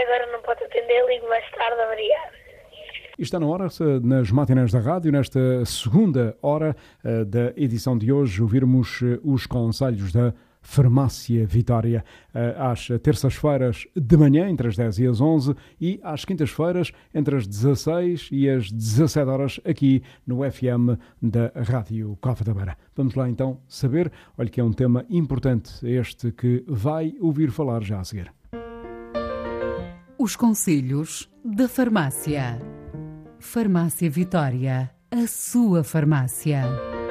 agora não pode atender, ligo mais tarde, obrigada. Está na hora, nas matinés da rádio, nesta segunda hora da edição de hoje, ouvirmos os conselhos da Farmácia Vitória, às terças-feiras de manhã, entre as 10 e as 11, e às quintas-feiras, entre as 16 e as 17 horas, aqui no FM da Rádio Cova da Beira. Vamos lá então saber, olha que é um tema importante este que vai ouvir falar já a seguir. Os conselhos da farmácia. Farmácia Vitória, a sua farmácia.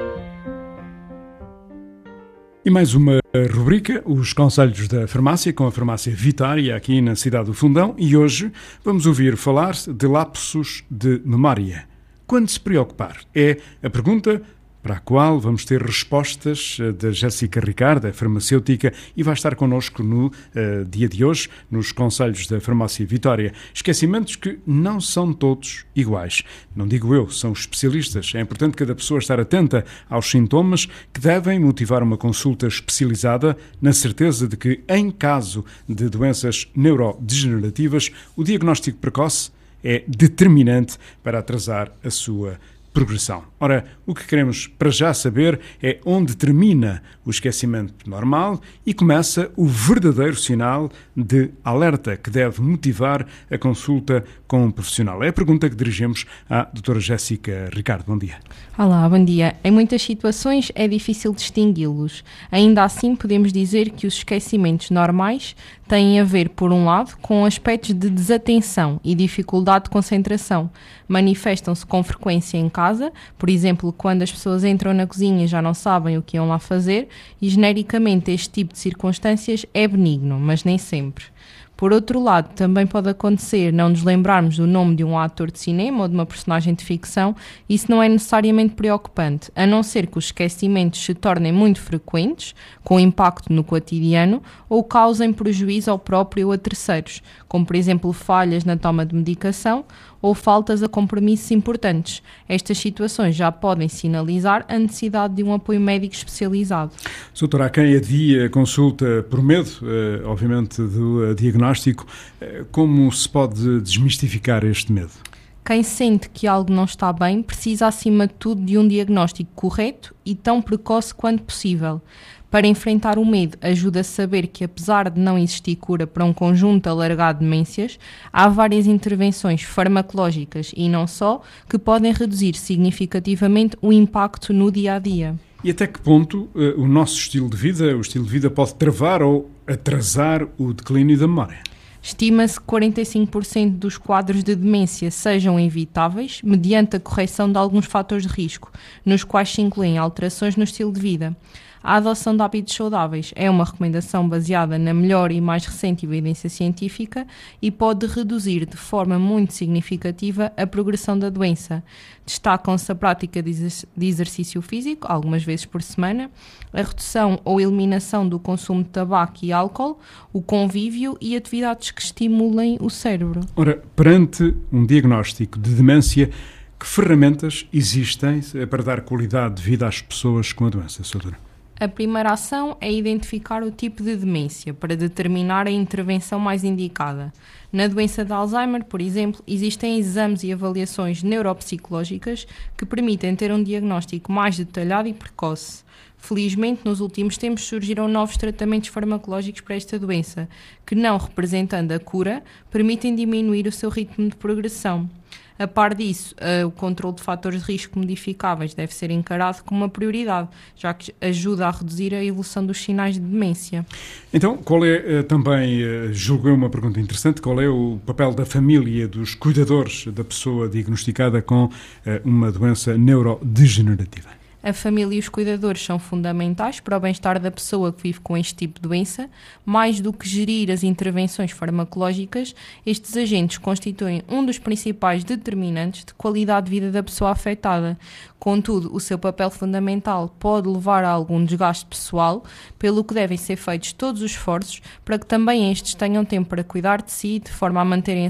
E mais uma rubrica, os conselhos da farmácia, com a Farmácia Vitória, aqui na cidade do Fundão. E hoje vamos ouvir falar de lapsos de memória. Quando se preocupar? É a pergunta para a qual vamos ter respostas da Jéssica Ricardo, farmacêutica, e vai estar connosco no dia de hoje, nos conselhos da Farmácia Vitória. Esquecimentos que não são todos iguais. Não digo eu, são especialistas. É importante cada pessoa estar atenta aos sintomas que devem motivar uma consulta especializada, na certeza de que, em caso de doenças neurodegenerativas, o diagnóstico precoce é determinante para atrasar a sua progressão. Ora, o que queremos para já saber é onde termina o esquecimento normal e começa o verdadeiro sinal de alerta que deve motivar a consulta com um profissional. É a pergunta que dirigimos à doutora Jéssica Ricardo. Bom dia. Olá, bom dia. Em muitas situações é difícil distingui-los. Ainda assim, podemos dizer que os esquecimentos normais têm a ver, por um lado, com aspectos de desatenção e dificuldade de concentração. Manifestam-se com frequência em casa, por exemplo, quando as pessoas entram na cozinha e já não sabem o que iam lá fazer, e genericamente este tipo de circunstâncias é benigno, mas nem sempre. Por outro lado, também pode acontecer não nos lembrarmos do nome de um ator de cinema ou de uma personagem de ficção. Isso não é necessariamente preocupante, a não ser que os esquecimentos se tornem muito frequentes, com impacto no cotidiano, ou causem prejuízo ao próprio ou a terceiros, como por exemplo falhas na toma de medicação ou faltas a compromissos importantes. Estas situações já podem sinalizar a necessidade de um apoio médico especializado. Doutora, há quem adia a consulta por medo, obviamente, do diagnóstico. Como se pode desmistificar este medo? Quem sente que algo não está bem precisa, acima de tudo, de um diagnóstico correto e tão precoce quanto possível. Para enfrentar o medo, ajuda a saber que, apesar de não existir cura para um conjunto alargado de demências, há várias intervenções farmacológicas e não só, que podem reduzir significativamente o impacto no dia-a-dia. E até que ponto o nosso estilo de vida pode travar ou atrasar o declínio da memória? Estima-se que 45% dos quadros de demência sejam evitáveis mediante a correção de alguns fatores de risco, nos quais se incluem alterações no estilo de vida. A adoção de hábitos saudáveis é uma recomendação baseada na melhor e mais recente evidência científica e pode reduzir de forma muito significativa a progressão da doença. Destacam-se a prática de exercício físico, algumas vezes por semana, a redução ou eliminação do consumo de tabaco e álcool, o convívio e atividades que estimulem o cérebro. Ora, perante um diagnóstico de demência, que ferramentas existem para dar qualidade de vida às pessoas com a doença, doutora? A primeira ação é identificar o tipo de demência para determinar a intervenção mais indicada. Na doença de Alzheimer, por exemplo, existem exames e avaliações neuropsicológicas que permitem ter um diagnóstico mais detalhado e precoce. Felizmente, nos últimos tempos surgiram novos tratamentos farmacológicos para esta doença, que, não representando a cura, permitem diminuir o seu ritmo de progressão. A par disso, o controle de fatores de risco modificáveis deve ser encarado como uma prioridade, já que ajuda a reduzir a evolução dos sinais de demência. Então, qual é também, julgo eu, uma pergunta interessante, qual é o papel da família, dos cuidadores da pessoa diagnosticada com uma doença neurodegenerativa? A família e os cuidadores são fundamentais para o bem-estar da pessoa que vive com este tipo de doença. Mais do que gerir as intervenções farmacológicas, estes agentes constituem um dos principais determinantes de qualidade de vida da pessoa afetada. Contudo, o seu papel fundamental pode levar a algum desgaste pessoal, pelo que devem ser feitos todos os esforços para que também estes tenham tempo para cuidar de si, de forma a manterem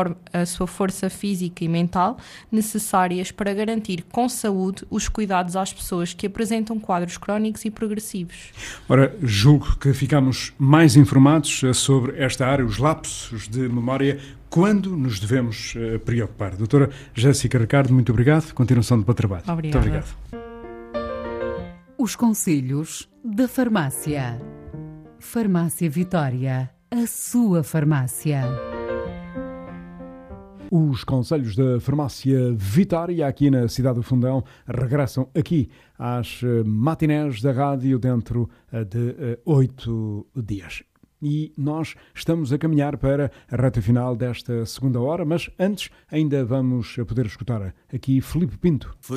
a sua força física e mental necessárias para garantir com saúde os cuidados às pessoas que apresentam quadros crónicos e progressivos. Ora, julgo que ficamos mais informados sobre esta área, os lapsos de memória, quando nos devemos preocupar. Doutora Jéssica Ricardo, muito obrigado. Continuação de bom trabalho. Obrigada. Muito obrigado. Os conselhos da farmácia. Farmácia Vitória, a sua farmácia. Os conselhos da farmácia Vitória, aqui na cidade do Fundão, regressam aqui às matinés da rádio dentro de 8 dias. E nós estamos a caminhar para a reta final desta segunda hora, mas antes ainda vamos poder escutar aqui Filipe Pinto.